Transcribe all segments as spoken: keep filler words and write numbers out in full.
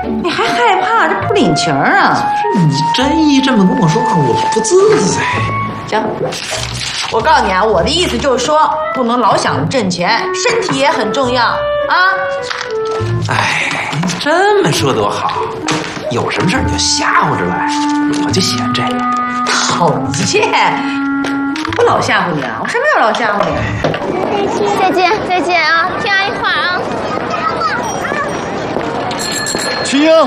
你还害怕？这不领情啊！ 你真一这么跟我说话，我不自在。 行，我告诉你啊，我的意思就是说，不能老想着挣钱，身体也很重要啊。 哎，你这么说多好，有什么事你就吓唬着来，我就喜欢这样。 讨厌！我老吓唬你啊？我什么时候老吓唬你？ 再见，再见啊！听阿姨话啊！ 群英，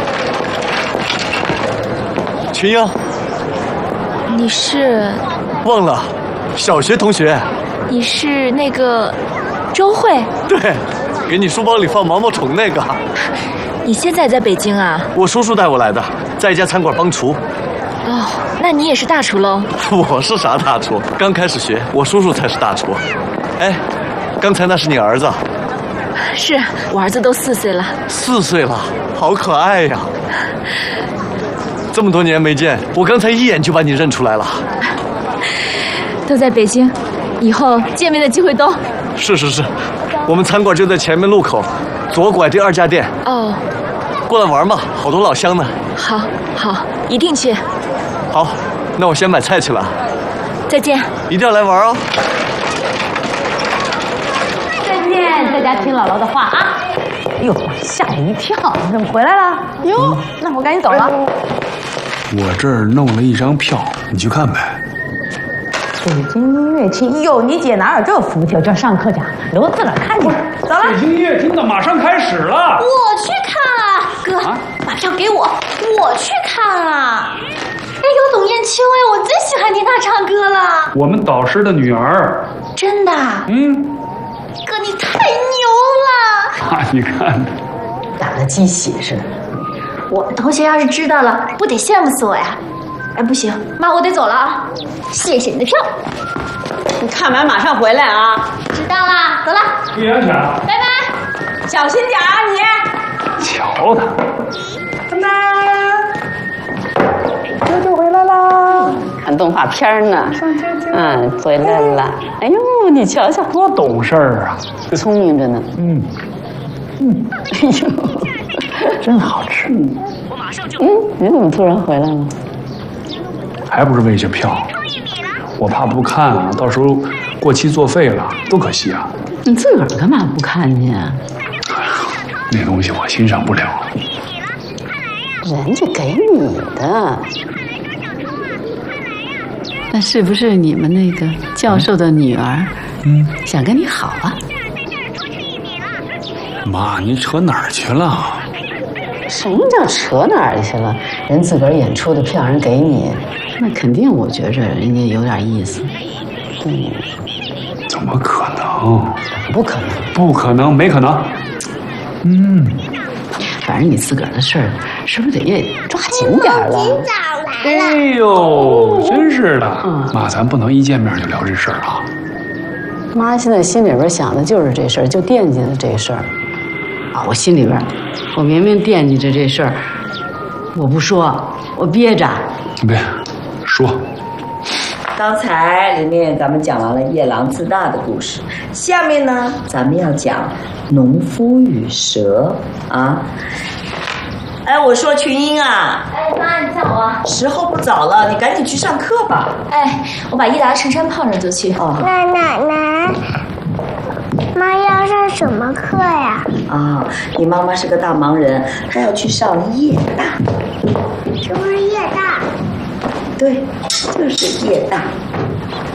群英， 你是？ 忘了，小学同学。 你是那个周慧？ 对，给你书包里放毛毛虫那个。 你现在在北京啊？ 我叔叔带我来的，在一家餐馆帮厨。 哦，那你也是大厨喽？ 我是啥大厨？刚开始学，我叔叔才是大厨。哎，刚才那是你儿子？ 是我儿子都四岁了。 四岁了，好可爱呀！这么多年没见，我刚才一眼就把你认出来了。 都在北京，以后见面的机会多。 是是是，我们餐馆就在前面路口，左拐第二家店。 哦， 过来玩嘛，好多老乡呢。 好，好，一定去。 好，那我先买菜去了。 再见。 一定要来玩哦。 再见，在家听姥姥的话啊。 哟，吓我一跳！你怎么回来了？哟，那我赶紧走了。 我这儿弄了一张票，你去看呗。 北京音乐厅，哟，你姐哪有这福气？这上课去，留自个儿看去。走了。 北京音乐厅的马上开始了。 我去看啊，哥，啊、把票给我，我去看啊。哎，有董艳秋哎，我最喜欢听她唱歌了。 我们导师的女儿。 真的？ 嗯。 哥，你太牛了！ 啊，你看， 打得鸡血似的。 我同学要是知道了，不得羡慕死我呀？哎，不行，妈，我得走了啊！谢谢你的票。 你看完马上回来啊！ 知道啦，走了。 注意安全。 拜拜。 小心点啊你！ 瞧他。 拜拜。舅舅回来啦！看动画片呢。嗯，回来了。哎呦，你瞧瞧， 多懂事儿啊！ 聪明着呢。 嗯。 嗯。哎呦， 真好吃。 嗯，你怎么突然回来了？ 还不是为这票，我怕不看啊，到时候过期作废了，多可惜啊！ 你自个儿干嘛不看去啊？ 那东西我欣赏不了。 人家给你的，那是不是你们那个教授的女儿？嗯，想跟你好啊？ 妈，你扯哪儿去了？ 什么叫扯哪儿去了？人自个儿演出的票人给你。那肯定，我觉着人家有点意思。对， 怎么可能？ 不可能， 不可能，没可能。嗯， 反正你自个儿的事儿，是不是得抓紧点了？ 今早来了。 哎呦，真是的。嗯，妈，咱不能一见面就聊这事儿啊。 妈现在心里边想的就是这事儿，就惦记着这事儿。啊，我心里边，我明明惦记着这事儿，我不说，我憋着。 别说。 刚才琳琳咱们讲完了夜郎自大的故事，下面呢咱们要讲农夫与蛇啊。哎，我说群英啊， 哎，妈，你叫我。 时候不早了，你赶紧去上课吧。 哎，我把伊达衬衫泡上就去。 哦， 那奶奶，妈要上什么课呀？ 啊，你妈妈是个大忙人，她要去上夜大。 什么是夜大？ 对，就是夜大。